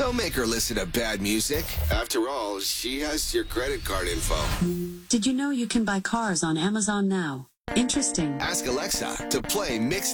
Don't make her listen to bad music. After all, she has your credit card info. Did you know you can buy cars on Amazon now? Interesting. Ask Alexa to play Mix